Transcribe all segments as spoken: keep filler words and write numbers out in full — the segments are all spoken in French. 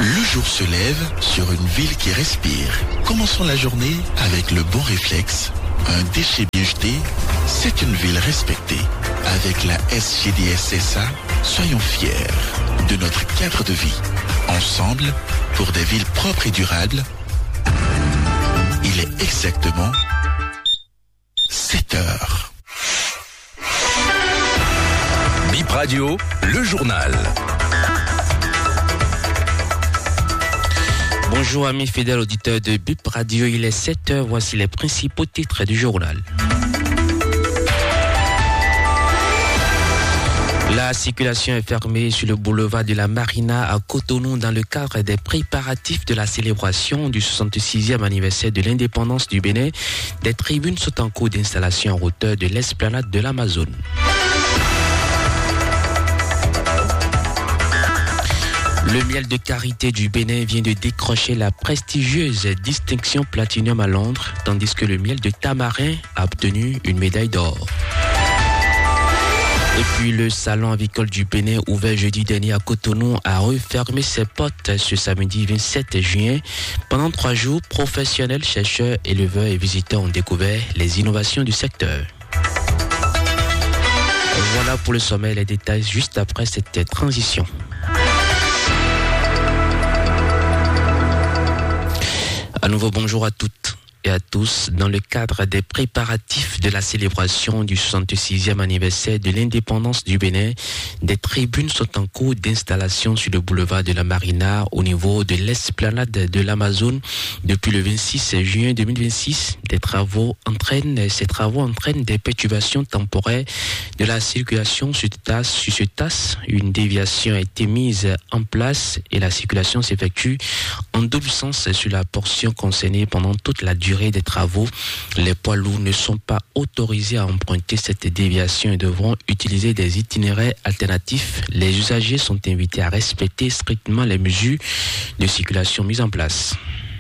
Le jour se lève sur une ville qui respire. Commençons la journée avec le bon réflexe. Un déchet bien jeté, c'est une ville respectée. Avec la S G D S S A, soyons fiers de notre cadre de vie. Ensemble, pour des villes propres et durables, il est exactement sept heures. Bip Radio, le journal. Bonjour amis fidèles auditeurs de Bip Radio, il est sept heures, voici les principaux titres du journal. La circulation est fermée sur le boulevard de la Marina à Cotonou dans le cadre des préparatifs de la célébration du soixante-sixième anniversaire de l'indépendance du Bénin. Des tribunes sont en cours d'installation en hauteur de l'esplanade de l'Amazone. Le miel de karité du Bénin vient de décrocher la prestigieuse distinction Platinum à Londres, tandis que le miel de tamarin a obtenu une médaille d'or. Et puis le salon avicole du Bénin, ouvert jeudi dernier à Cotonou, a refermé ses portes ce samedi vingt-sept juin. Pendant trois jours, professionnels, chercheurs, éleveurs et visiteurs ont découvert les innovations du secteur. Voilà pour le sommet, les détails juste après cette transition. À nouveau, bonjour à toutes et à tous. Dans le cadre des préparatifs de la célébration du soixante-sixième anniversaire de l'indépendance du Bénin, des tribunes sont en cours d'installation sur le boulevard de la Marina au niveau de l'esplanade de l'Amazone depuis le vingt-six juin deux mille vingt-six. Des travaux entraînent, ces travaux entraînent des perturbations temporaires de la circulation sur tasse, sur ce tasse. Une déviation a été mise en place et la circulation s'effectue en double sens sur la portion concernée pendant toute la durée des travaux. Les poids lourds ne sont pas autorisés à emprunter cette déviation et devront utiliser des itinéraires alternatifs. Les usagers sont invités à respecter strictement les mesures de circulation mises en place.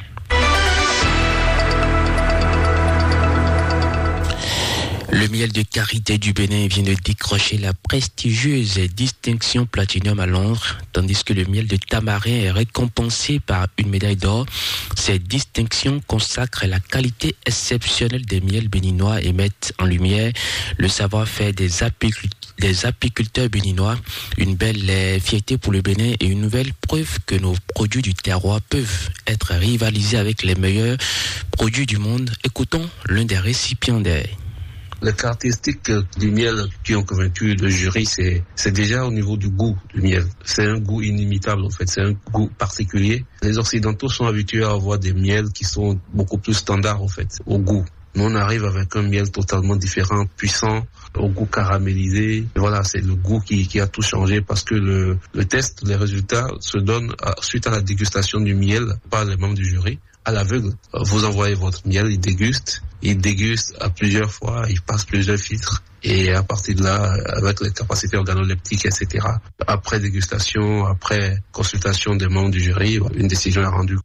Le miel de karité du Bénin vient de décrocher la prestigieuse distinction Platinum à Londres, tandis que le miel de tamarin est récompensé par une médaille d'or. Cette distinction consacre la qualité exceptionnelle des miels béninois et met en lumière le savoir-faire des apiculteurs. des apiculteurs béninois, une belle fierté pour le Bénin et une nouvelle preuve que nos produits du terroir peuvent être rivalisés avec les meilleurs produits du monde. Écoutons l'un des récipiendaires. Les caractéristiques du miel qui ont convaincu le jury, c'est, c'est déjà au niveau du goût du miel. C'est un goût inimitable en fait, c'est un goût particulier. Les Occidentaux sont habitués à avoir des miels qui sont beaucoup plus standards en fait, au goût. Nous, on arrive avec un miel totalement différent, puissant, au goût caramélisé. Et voilà, c'est le goût qui, qui a tout changé parce que le, le test, les résultats se donnent à, suite à la dégustation du miel par les membres du jury. À l'aveugle, vous envoyez votre miel, il déguste, il déguste à plusieurs fois, il passe plusieurs filtres. Et à partir de là, avec les capacités organoleptiques, et cetera, après dégustation, après consultation des membres du jury, une décision est rendue.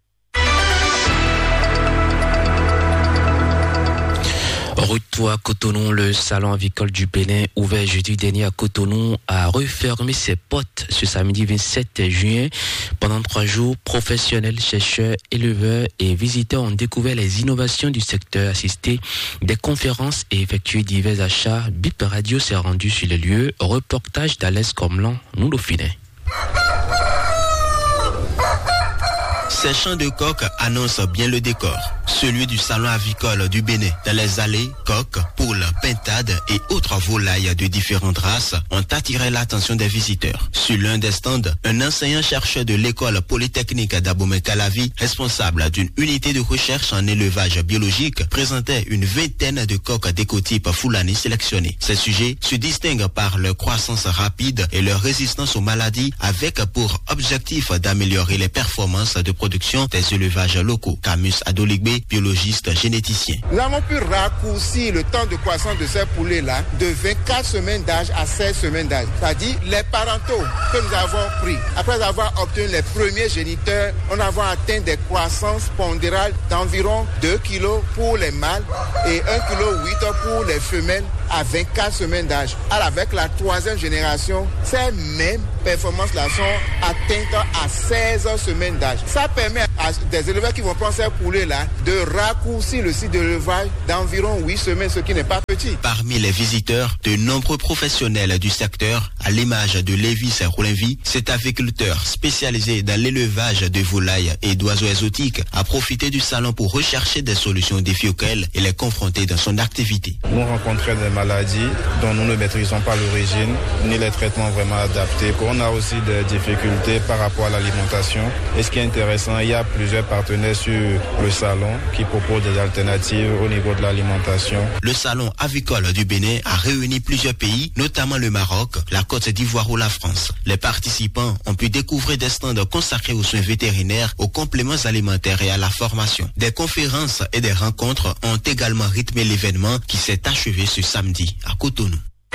Retour à Cotonou, le salon avicole du Bénin, ouvert jeudi dernier à Cotonou, a refermé ses portes ce samedi vingt-sept juin. Pendant trois jours, professionnels, chercheurs, éleveurs et visiteurs ont découvert les innovations du secteur, assisté des conférences et effectué divers achats. Bip Radio s'est rendu sur les lieux. Reportage d'Alès Comlan, nous Dauphiné. Ces chants de coq annoncent bien le décor, celui du salon avicole du Bénin. Dans les allées, coqs, poules, pintades et autres volailles de différentes races ont attiré l'attention des visiteurs. Sur l'un des stands, un enseignant-chercheur de l'école polytechnique d'Abomey-Calavi, responsable d'une unité de recherche en élevage biologique, présentait une vingtaine de coqs d'écotype Fulani sélectionnés. Ces sujets se distinguent par leur croissance rapide et leur résistance aux maladies, avec pour objectif d'améliorer les performances de production des élevages locaux. Camus Adoligbe, biologiste généticien. Nous avons pu raccourcir le temps de croissance de ces poulets-là de vingt-quatre semaines d'âge à seize semaines d'âge. C'est-à-dire les parentaux que nous avons pris, après avoir obtenu les premiers géniteurs, on a atteint des croissances pondérales d'environ deux kilos pour les mâles et un virgule huit kilos pour les femelles à vingt-quatre semaines d'âge. Alors avec la troisième génération, ces mêmes performances-là sont atteintes à seize semaines d'âge. Ça permet à des éleveurs qui vont prendre ces poulets-là de raccourcir le cycle d'élevage d'environ huit semaines, ce qui n'est pas petit. Parmi les visiteurs, de nombreux professionnels du secteur, à l'image de Lévis Roulinvi, cet aviculteur spécialisé dans l'élevage de volailles et d'oiseaux exotiques a profité du salon pour rechercher des solutions aux défis auxquels il est confronté dans son activité. Nous rencontrons des maladies dont nous ne maîtrisons pas l'origine ni les traitements vraiment adaptés. On a aussi des difficultés par rapport à l'alimentation. Et ce qui est intéressant, il y a plusieurs partenaires sur le salon qui proposent des alternatives au niveau de l'alimentation. Le salon avicole du Bénin a réuni plusieurs pays, notamment le Maroc, la Côte d'Ivoire ou la France. Les participants ont pu découvrir des stands consacrés aux soins vétérinaires, aux compléments alimentaires et à la formation. Des conférences et des rencontres ont également rythmé l'événement qui s'est achevé ce samedi à Cotonou.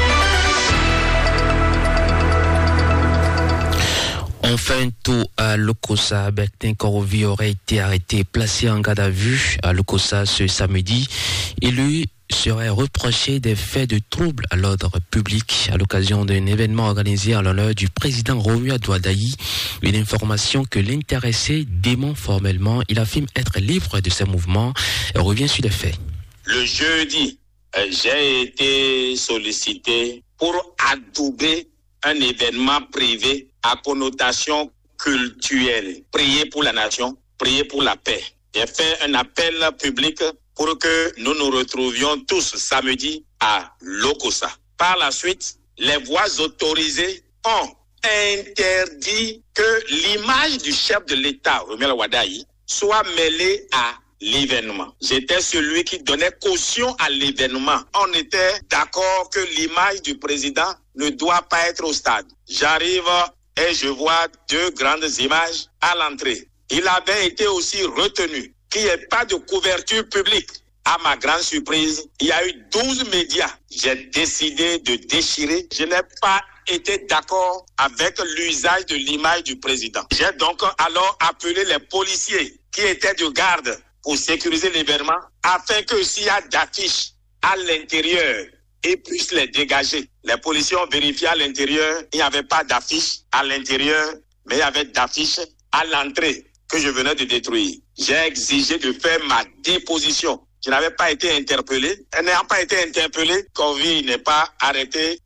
On fait un tour à Lokossa. Bertin Korovi aurait été arrêté et placé en garde à vue à Lokossa ce samedi. Il lui serait reproché des faits de troubles à l'ordre public à l'occasion d'un événement organisé en l'honneur du président Romuald Ouadaï. Une information que l'intéressé dément formellement. Il affirme être libre de ses mouvements et revient sur les faits. Le jeudi, j'ai été sollicité pour adouber un événement privé à connotation culturelle. Prier pour la nation, prier pour la paix. J'ai fait un appel public pour que nous nous retrouvions tous samedi à Lokossa. Par la suite, les voix autorisées ont interdit que l'image du chef de l'État, Romuald Ouadaï, soit mêlée à l'événement. J'étais celui qui donnait caution à l'événement. On était d'accord que l'image du président ne doit pas être au stade. J'arrive et je vois deux grandes images à l'entrée. Il avait été aussi retenu qu'il n'y ait pas de couverture publique. À ma grande surprise, il y a eu douze médias. J'ai décidé de déchirer. Je n'ai pas été d'accord avec l'usage de l'image du président. J'ai donc alors appelé les policiers qui étaient de garde pour sécuriser l'événement, afin que s'il y a d'affiches à l'intérieur, ils puissent les dégager. Les policiers ont vérifié à l'intérieur, il n'y avait pas d'affiches à l'intérieur, mais il y avait d'affiches à l'entrée que je venais de détruire. J'ai exigé de faire ma déposition. Je n'avais pas été interpellé. Et n'ayant pas été interpellé, Covid n'est pas arrêté.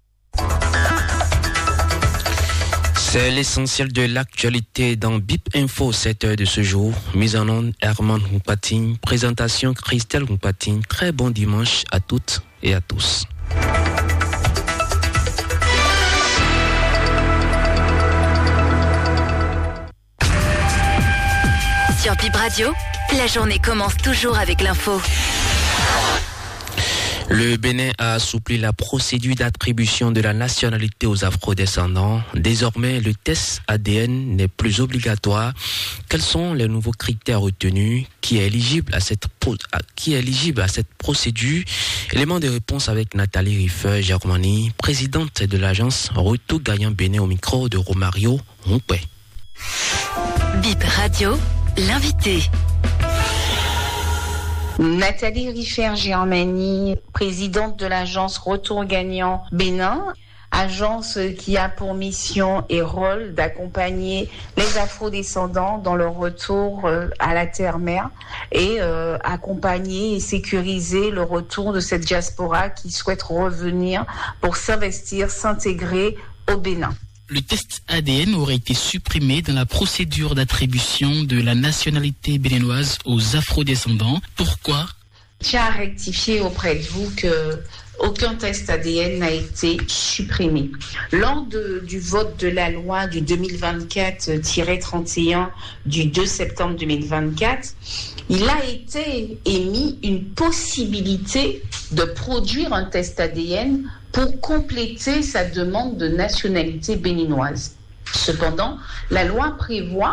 C'est l'essentiel de l'actualité dans B I P Info sept heures de ce jour. Mise en onde Herman Mpatine, présentation Christelle Mpatine. Très bon dimanche à toutes et à tous. Sur B I P Radio, la journée commence toujours avec l'info. Le Bénin a assoupli la procédure d'attribution de la nationalité aux afrodescendants. Désormais, le test A D N n'est plus obligatoire. Quels sont les nouveaux critères retenus? Qui est éligible à cette, pro- qui est éligible à cette procédure? Élément de réponse avec Nathalie Riffer-Germani, présidente de l'agence Retour Gagnant Bénin au micro de Romario Roupé. B I P Radio, l'invité. Nathalie Riffer-Germani, présidente de l'agence Retour Gagnant Bénin, agence qui a pour mission et rôle d'accompagner les afrodescendants dans leur retour à la terre-mère et euh, accompagner et sécuriser le retour de cette diaspora qui souhaite revenir pour s'investir, s'intégrer au Bénin. Le test A D N aurait été supprimé dans la procédure d'attribution de la nationalité béninoise aux afrodescendants. Pourquoi ? Je tiens à rectifier auprès de vous que aucun test A D N n'a été supprimé. Lors de, du vote de la loi du deux mille vingt-quatre trente et un du deux septembre deux mille vingt-quatre, il a été émis une possibilité de produire un test A D N pour compléter sa demande de nationalité béninoise. Cependant, la loi prévoit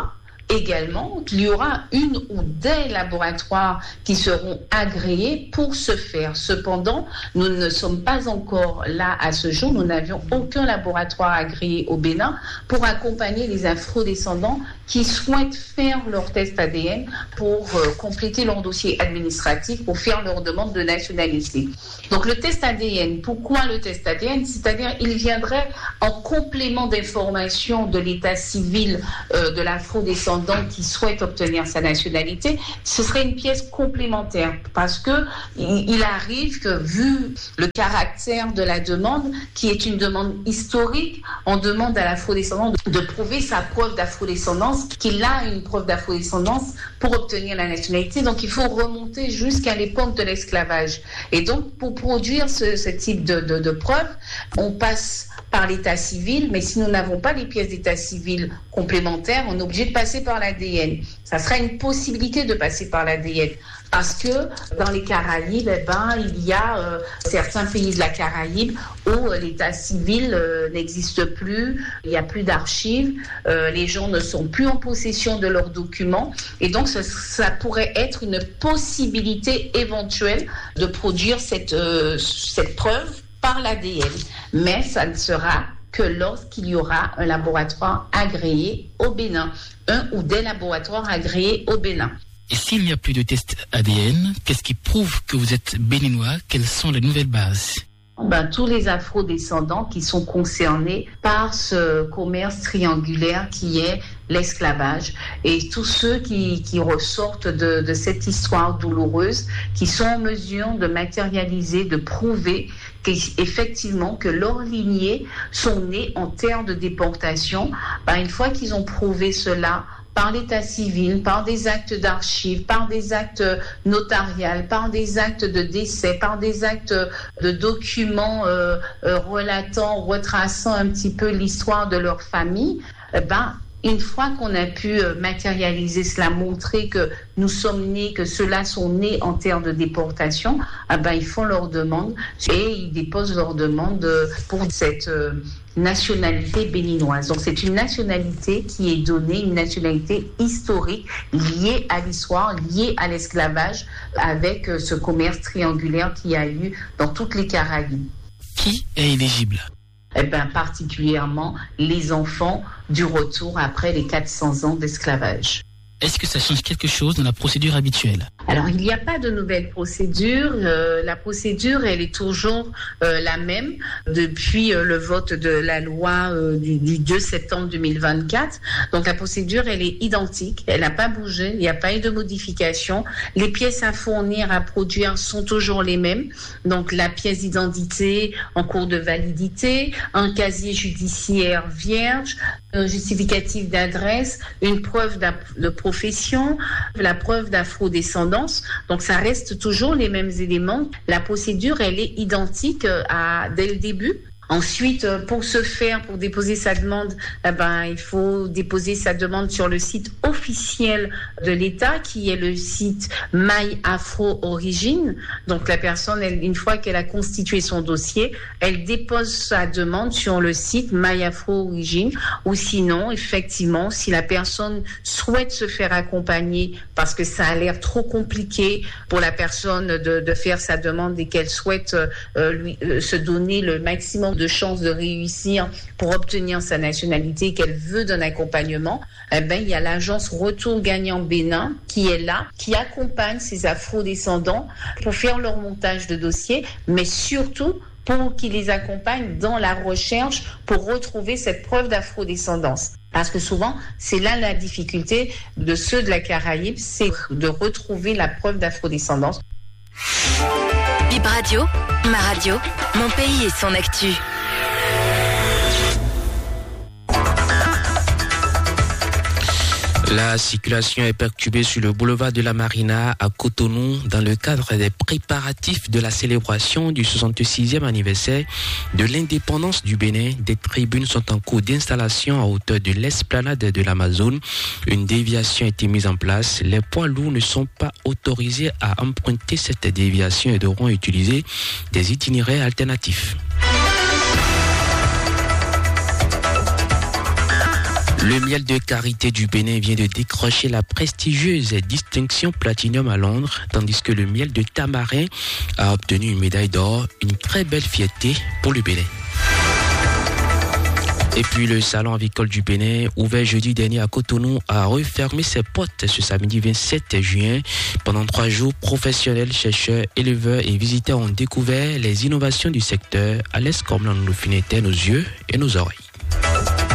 également qu'il y aura une ou des laboratoires qui seront agréés pour ce faire. Cependant, nous ne sommes pas encore là à ce jour. Nous n'avions aucun laboratoire agréé au Bénin pour accompagner les afrodescendants qui souhaitent faire leur test A D N pour euh, compléter leur dossier administratif, pour faire leur demande de nationalité. Donc le test A D N, pourquoi le test A D N? C'est-à-dire il viendrait en complément d'informations de l'état civil euh, de l'afrodescendant qui souhaite obtenir sa nationalité. Ce serait une pièce complémentaire parce que il, il arrive que vu le caractère de la demande, qui est une demande historique, on demande à l'afrodescendant de, de prouver sa preuve d'afrodescendance, qu'il a une preuve d'afrodescendance pour obtenir la nationalité. Donc il faut remonter jusqu'à l'époque de l'esclavage. Et donc pour produire ce, ce type de, de, de preuve, on passe par l'état civil, mais si nous n'avons pas les pièces d'état civil complémentaires, on est obligé de passer par l'A D N. Ça sera une possibilité de passer par l'A D N. Parce que dans les Caraïbes, eh ben, il y a euh, certains pays de la Caraïbe où euh, l'état civil euh, n'existe plus, il n'y a plus d'archives, euh, les gens ne sont plus en possession de leurs documents. Et donc, ça, ça pourrait être une possibilité éventuelle de produire cette, euh, cette preuve par l'A D N. Mais ça ne sera que lorsqu'il y aura un laboratoire agréé au Bénin, un ou des laboratoires agréés au Bénin. Et s'il n'y a plus de test A D N, qu'est-ce qui prouve que vous êtes béninois? Quelles sont les nouvelles bases? Ben, tous les afro-descendants qui sont concernés par ce commerce triangulaire qui est l'esclavage et tous ceux qui, qui ressortent de, de cette histoire douloureuse, qui sont en mesure de matérialiser, de prouver qu'effectivement que leurs lignées sont nées en terre de déportation. Ben, une fois qu'ils ont prouvé cela, par l'état civil, par des actes d'archives, par des actes notariaux, par des actes de décès, par des actes de documents euh, euh, relatant, retraçant un petit peu l'histoire de leur famille, eh ben, une fois qu'on a pu matérialiser cela, montrer que nous sommes nés, que ceux-là sont nés en terre de déportation, eh ben, ils font leur demande et ils déposent leur demande pour cette euh, nationalité béninoise. Donc c'est une nationalité qui est donnée, une nationalité historique liée à l'histoire, liée à l'esclavage, avec ce commerce triangulaire qu'il y a eu dans toutes les Caraïbes. Qui est éligible? Eh bien, particulièrement les enfants du retour après les quatre cents ans d'esclavage. Est-ce que ça change quelque chose dans la procédure habituelle? Alors, il n'y a pas de nouvelle procédure. Euh, la procédure, elle est toujours euh, la même depuis euh, le vote de la loi euh, du, du deux septembre deux mille vingt-quatre. Donc, la procédure, elle est identique. Elle n'a pas bougé. Il n'y a pas eu de modification. Les pièces à fournir, à produire sont toujours les mêmes. Donc, la pièce d'identité en cours de validité, un casier judiciaire vierge, un justificatif d'adresse, une preuve de profession, la preuve d'afrodescendance. Donc, ça reste toujours les mêmes éléments. La procédure, elle est identique à, dès le début. Ensuite, pour ce faire, pour déposer sa demande, eh ben, il faut déposer sa demande sur le site officiel de l'État, qui est le site My Afro Origin. Donc, la personne, elle, une fois qu'elle a constitué son dossier, elle dépose sa demande sur le site My Afro Origin. Ou sinon, effectivement, si la personne souhaite se faire accompagner parce que ça a l'air trop compliqué pour la personne de, de faire sa demande et qu'elle souhaite euh, lui, euh, se donner le maximum de chances de réussir pour obtenir sa nationalité, qu'elle veut d'un accompagnement, eh ben, il y a l'agence Retour Gagnant Bénin qui est là, qui accompagne ces afro-descendants pour faire leur montage de dossier, mais surtout pour qu'ils les accompagnent dans la recherche pour retrouver cette preuve d'afro-descendance. Parce que souvent, c'est là la difficulté de ceux de la Caraïbe, c'est de retrouver la preuve d'afro-descendance. Bip Radio, ma radio, mon pays et son actu. La circulation est perturbée sur le boulevard de la Marina à Cotonou dans le cadre des préparatifs de la célébration du soixante-sixième anniversaire de l'indépendance du Bénin. Des tribunes sont en cours d'installation à hauteur de l'esplanade de l'Amazone. Une déviation a été mise en place. Les poids lourds ne sont pas autorisés à emprunter cette déviation et devront utiliser des itinéraires alternatifs. Le miel de karité du Bénin vient de décrocher la prestigieuse distinction Platinum à Londres, tandis que le miel de tamarin a obtenu une médaille d'or, une très belle fierté pour le Bénin. Et puis le salon avicole du Bénin, ouvert jeudi dernier à Cotonou, a refermé ses portes ce samedi vingt-sept juin. Pendant trois jours, professionnels, chercheurs, éleveurs et visiteurs ont découvert les innovations du secteur à l'aise comme l'on nous finétait nos yeux et nos oreilles.